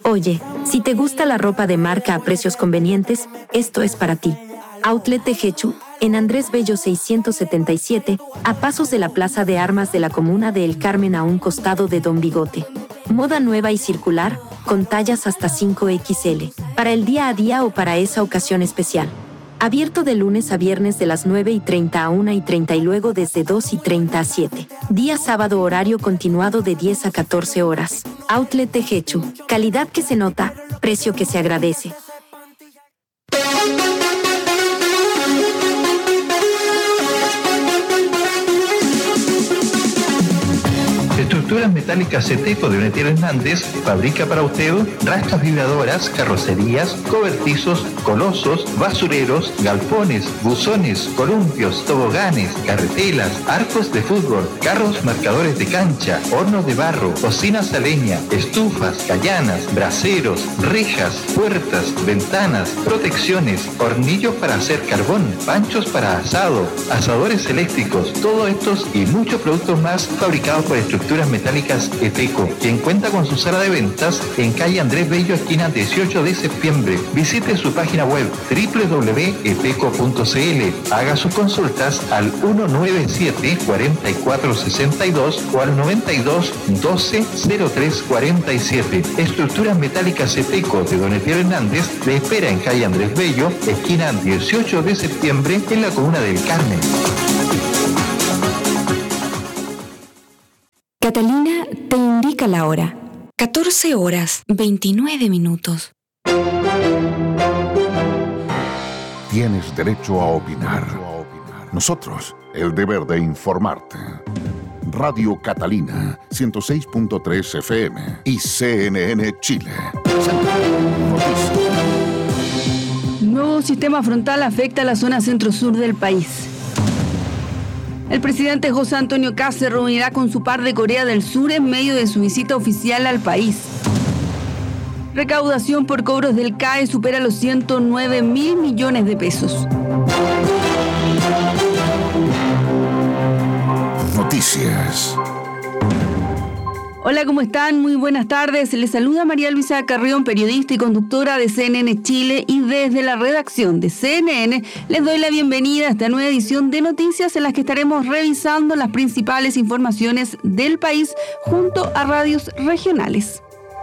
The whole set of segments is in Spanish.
Oye, si te gusta la ropa de marca a precios convenientes, esto es para ti. Outlet Tejechu, en Andrés Bello 677, a pasos de la Plaza de Armas de la Comuna de El Carmen a un costado de Don Bigote. Moda nueva y circular, con tallas hasta 5XL, para el día a día o para esa ocasión especial. Abierto de lunes a viernes de las 9:30 a 1:30 y luego desde 2:30 a 7. Día sábado horario continuado de 10 a 14 horas. Outlet Tejechu, calidad que se nota, precio que se agradece. Estructuras Metálicas Ceteco de Donetier Hernández fabrica para usted rastras vibradoras, carrocerías, cobertizos, colosos, basureros, galpones, buzones, columpios, toboganes, carretelas, arcos de fútbol, carros marcadores de cancha, hornos de barro, cocinas a leña, estufas, callanas, braseros, rejas, puertas, ventanas, protecciones, hornillos para hacer carbón, panchos para asado, asadores eléctricos, todos estos y muchos productos más fabricados por Estructuras Metálicas Ceteco, quien cuenta con su sala de ventas en calle Andrés Bello, esquina 18 de septiembre. Visite su página web www.eteco.cl. Haga sus consultas al 197-4462 o al 92-12-0347. Estructuras Metálicas Ceteco de Donetier Hernández le espera en calle Andrés Bello, esquina 18 de septiembre, en la comuna del Carmen. Catalina te indica la hora. 14:29. Tienes derecho a opinar. Nosotros, el deber de informarte. Radio Catalina, 106.3 FM y CNN Chile. Nuevo sistema frontal afecta a la zona centro-sur del país. El presidente José Antonio Kast se reunirá con su par de Corea del Sur en medio de su visita oficial al país. Recaudación por cobros del CAE supera los 109.000 millones de pesos. Noticias. Hola, ¿cómo están? Muy buenas tardes. Les saluda María Luisa Carrión, periodista y conductora de CNN Chile, y desde la redacción de CNN les doy la bienvenida a esta nueva edición de noticias en las que estaremos revisando las principales informaciones del país junto a radios regionales.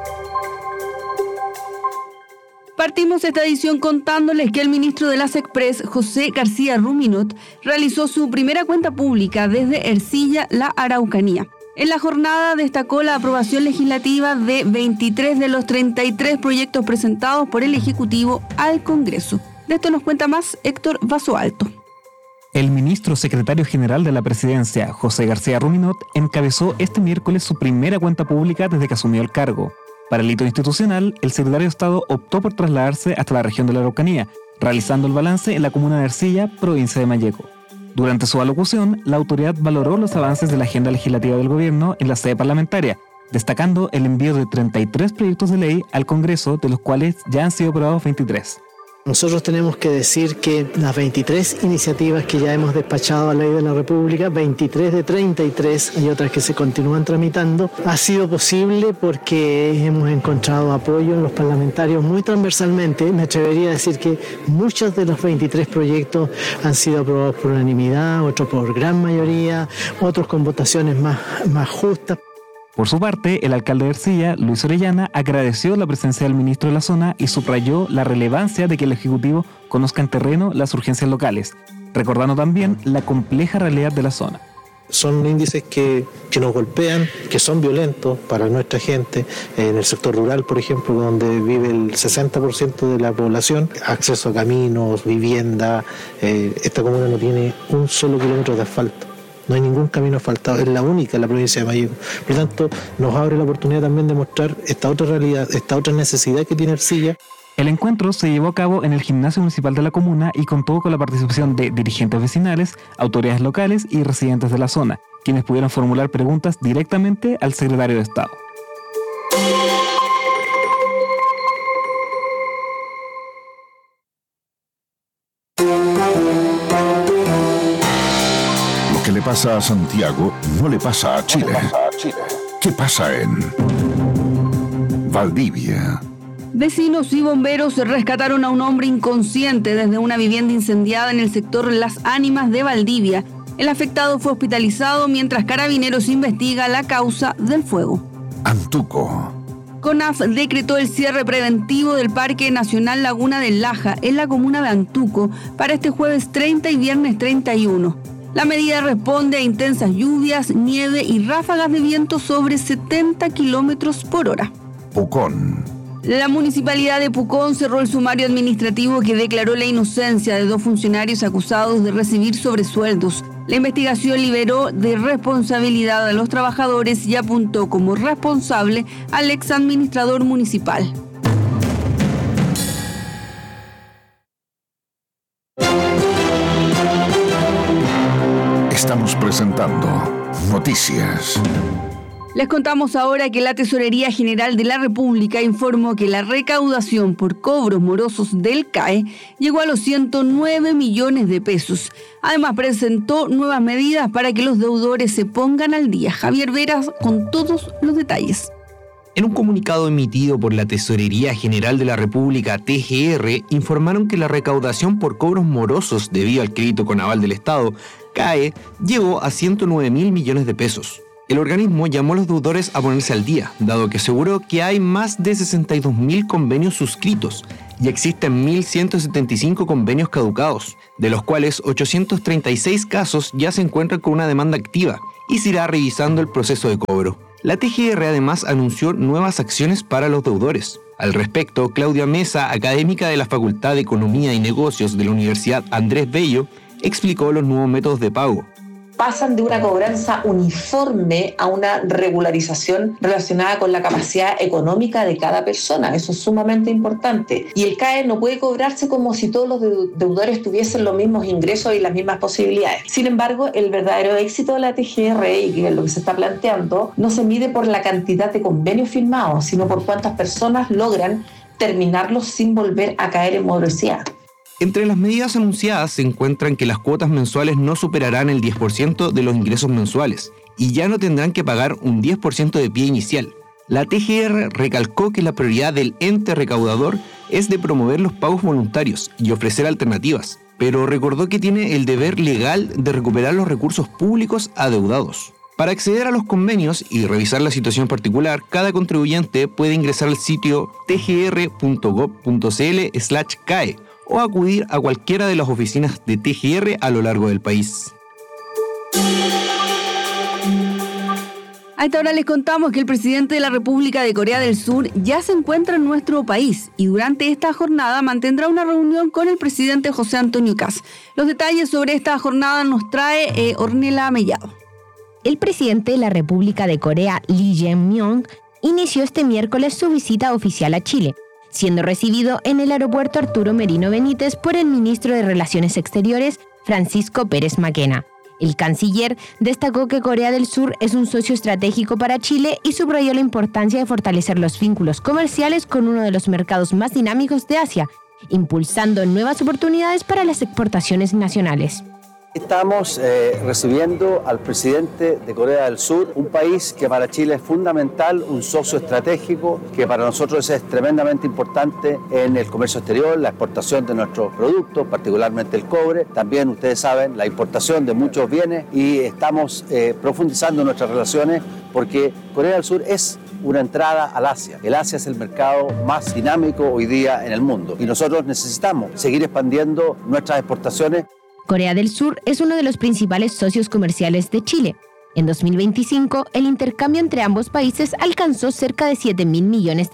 Partimos esta edición contándoles que el ministro de las Express, José García Ruminot, realizó su primera cuenta pública desde Ercilla, La Araucanía. En la jornada destacó la aprobación legislativa de 23 de los 33 proyectos presentados por el Ejecutivo al Congreso. De esto nos cuenta más Héctor Basoalto. El ministro secretario general de la Presidencia, José García Ruminot, encabezó este miércoles su primera cuenta pública desde que asumió el cargo. Para el hito institucional, el secretario de Estado optó por trasladarse hasta la región de la Araucanía, realizando el balance en la comuna de Ercilla, provincia de Malleco. Durante su alocución, la autoridad valoró los avances de la agenda legislativa del gobierno en la sede parlamentaria, destacando el envío de 33 proyectos de ley al Congreso, de los cuales ya han sido aprobados 23. Nosotros tenemos que decir que las 23 iniciativas que ya hemos despachado a la ley de la República, 23 de 33, hay otras que se continúan tramitando, ha sido posible porque hemos encontrado apoyo en los parlamentarios muy transversalmente. Me atrevería a decir que muchos de los 23 proyectos han sido aprobados por unanimidad, otros por gran mayoría, otros con votaciones más justas. Por su parte, el alcalde de Ercilla, Luis Orellana, agradeció la presencia del ministro de la zona y subrayó la relevancia de que el Ejecutivo conozca en terreno las urgencias locales, recordando también la compleja realidad de la zona. Son índices que nos golpean, que son violentos para nuestra gente. En el sector rural, por ejemplo, donde vive el 60% de la población, acceso a caminos, vivienda. Esta comuna no tiene un solo kilómetro de asfalto. No hay ningún camino asfaltado, es la única en la provincia de Malleco. Por lo tanto, nos abre la oportunidad también de mostrar esta otra realidad, esta otra necesidad que tiene Ercilla. El encuentro se llevó a cabo en el gimnasio municipal de la comuna y contó con la participación de dirigentes vecinales, autoridades locales y residentes de la zona, quienes pudieron formular preguntas directamente al secretario de Estado. Lo que le pasa a Santiago no le pasa a Chile. ¿Qué pasa en Valdivia, Vecinos y bomberos rescataron a un hombre inconsciente desde una vivienda incendiada en el sector Las Ánimas de Valdivia. El afectado fue hospitalizado mientras Carabineros investiga la causa del fuego. Antuco. CONAF decretó el cierre preventivo del Parque Nacional Laguna del Laja en la comuna de Antuco para este jueves 30 y viernes 31. La medida responde a intensas lluvias, nieve y ráfagas de viento sobre 70 kilómetros por hora. Pucón. La Municipalidad de Pucón cerró el sumario administrativo que declaró la inocencia de 2 funcionarios acusados de recibir sobresueldos. La investigación liberó de responsabilidad a los trabajadores y apuntó como responsable al exadministrador municipal. Estamos presentando Noticias. Les contamos ahora que la Tesorería General de la República informó que la recaudación por cobros morosos del CAE llegó a los 109 millones de pesos. Además, presentó nuevas medidas para que los deudores se pongan al día. Javier Veras con todos los detalles. En un comunicado emitido por la Tesorería General de la República, TGR, informaron que la recaudación por cobros morosos debido al crédito con aval del Estado, CAE, llegó a 109 mil millones de pesos. El organismo llamó a los deudores a ponerse al día, dado que aseguró que hay más de 62.000 convenios suscritos y existen 1.175 convenios caducados, de los cuales 836 casos ya se encuentran con una demanda activa y se irá revisando el proceso de cobro. La TGR además anunció nuevas acciones para los deudores. Al respecto, Claudia Mesa, académica de la Facultad de Economía y Negocios de la Universidad Andrés Bello, explicó los nuevos métodos de pago. Pasan de una cobranza uniforme a una regularización relacionada con la capacidad económica de cada persona. Eso es sumamente importante. Y el CAE no puede cobrarse como si todos los deudores tuviesen los mismos ingresos y las mismas posibilidades. Sin embargo, el verdadero éxito de la TGR y que es lo que se está planteando no se mide por la cantidad de convenios firmados, sino por cuántas personas logran terminarlos sin volver a caer en morosidad. Entre las medidas anunciadas se encuentran que las cuotas mensuales no superarán el 10% de los ingresos mensuales y ya no tendrán que pagar un 10% de pie inicial. La TGR recalcó que la prioridad del ente recaudador es de promover los pagos voluntarios y ofrecer alternativas, pero recordó que tiene el deber legal de recuperar los recursos públicos adeudados. Para acceder a los convenios y revisar la situación particular, cada contribuyente puede ingresar al sitio tgr.gov.cl/CAE o acudir a cualquiera de las oficinas de TGR a lo largo del país. A esta hora les contamos que el presidente de la República de Corea del Sur ya se encuentra en nuestro país y durante esta jornada mantendrá una reunión con el presidente José Antonio Kaz. Los detalles sobre esta jornada nos trae Ornella Mellado. El presidente de la República de Corea, Lee Jae-myung, inició este miércoles su visita oficial a Chile, siendo recibido en el aeropuerto Arturo Merino Benítez por el ministro de Relaciones Exteriores, Francisco Pérez Maquena. El canciller destacó que Corea del Sur es un socio estratégico para Chile y subrayó la importancia de fortalecer los vínculos comerciales con uno de los mercados más dinámicos de Asia, impulsando nuevas oportunidades para las exportaciones nacionales. Estamos recibiendo al presidente de Corea del Sur, un país que para Chile es fundamental, un socio estratégico, que para nosotros es tremendamente importante en el comercio exterior, la exportación de nuestros productos, particularmente el cobre. También ustedes saben la importación de muchos bienes y estamos profundizando nuestras relaciones porque Corea del Sur es una entrada al Asia. El Asia es el mercado más dinámico hoy día en el mundo y nosotros necesitamos seguir expandiendo nuestras exportaciones. Corea del Sur es uno de los principales socios comerciales de Chile. En 2025, el intercambio entre ambos países alcanzó cerca de $7.000 millones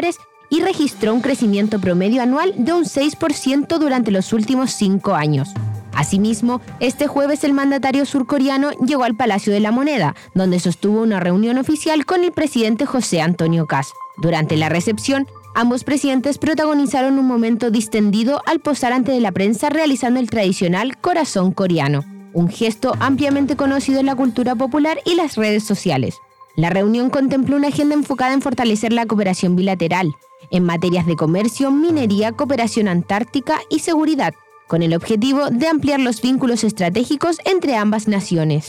y registró un crecimiento promedio anual de un 6% durante los últimos 5 años. Asimismo, este jueves el mandatario surcoreano llegó al Palacio de la Moneda, donde sostuvo una reunión oficial con el presidente José Antonio Kaz. Durante la recepción, ambos presidentes protagonizaron un momento distendido al posar ante la prensa realizando el tradicional corazón coreano, un gesto ampliamente conocido en la cultura popular y las redes sociales. La reunión contempló una agenda enfocada en fortalecer la cooperación bilateral, en materias de comercio, minería, cooperación antártica y seguridad, con el objetivo de ampliar los vínculos estratégicos entre ambas naciones.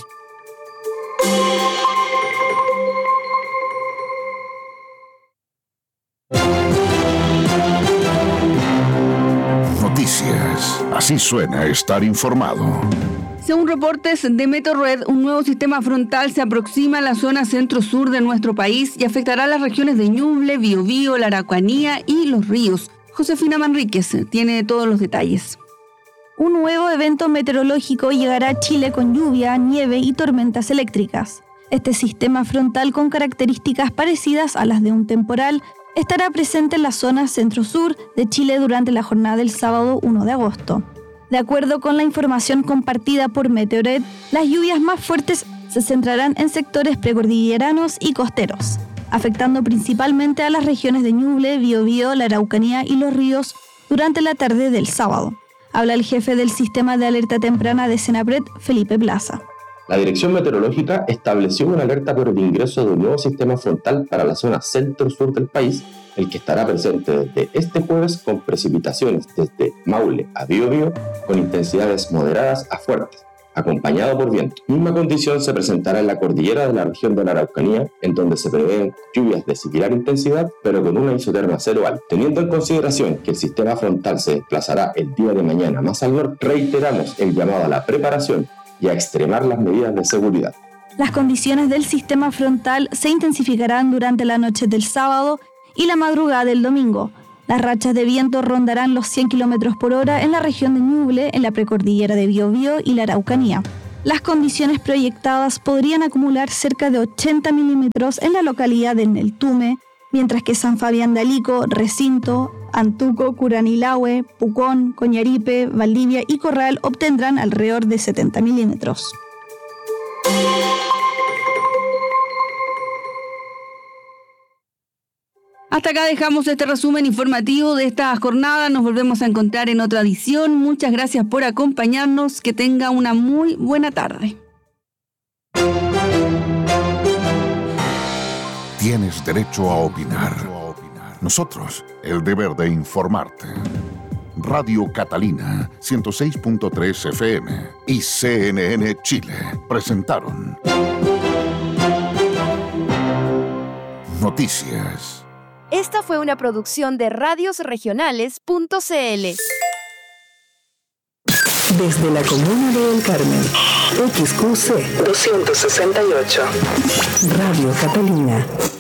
Noticias. Así suena estar informado. Según reportes de Meteorred, un nuevo sistema frontal se aproxima a la zona centro-sur de nuestro país y afectará a las regiones de Ñuble, Biobío, la Araucanía y Los Ríos. Josefina Manríquez tiene todos los detalles. Un nuevo evento meteorológico llegará a Chile con lluvia, nieve y tormentas eléctricas. Este sistema frontal, con características parecidas a las de un temporal, estará presente en la zona centro-sur de Chile durante la jornada del sábado 1 de agosto. De acuerdo con la información compartida por Meteorred, las lluvias más fuertes se centrarán en sectores precordilleranos y costeros, afectando principalmente a las regiones de Ñuble, Biobío, la Araucanía y Los Ríos durante la tarde del sábado. Habla el jefe del Sistema de Alerta Temprana de Senapred, Felipe Plaza. La Dirección Meteorológica estableció una alerta por el ingreso de un nuevo sistema frontal para la zona centro-sur del país, el que estará presente desde este jueves con precipitaciones desde Maule a Biobío con intensidades moderadas a fuertes, acompañado por viento. Misma condición se presentará en la cordillera de la región de la Araucanía, en donde se prevén lluvias de similar intensidad, pero con una isoterma cero alta. Teniendo en consideración que el sistema frontal se desplazará el día de mañana más al norte, reiteramos el llamado a la preparación y a extremar las medidas de seguridad. Las condiciones del sistema frontal se intensificarán durante la noche del sábado y la madrugada del domingo. Las rachas de viento rondarán los 100 km por hora en la región de Ñuble, en la precordillera de Biobío y la Araucanía. Las condiciones proyectadas podrían acumular cerca de 80 milímetros en la localidad de Neltume, mientras que San Fabián de Alico, Recinto, Antuco, Curanilahue, Pucón, Coñaripe, Valdivia y Corral obtendrán alrededor de 70 milímetros. Hasta acá dejamos este resumen informativo de esta jornada. Nos volvemos a encontrar en otra edición. Muchas gracias por acompañarnos. Que tenga una muy buena tarde. Tienes derecho a opinar. Nosotros, el deber de informarte. Radio Catalina, 106.3 FM y CNN Chile presentaron Noticias. Esta fue una producción de radiosregionales.cl. Desde la comuna de El Carmen, XQC 268. Radio Catalina.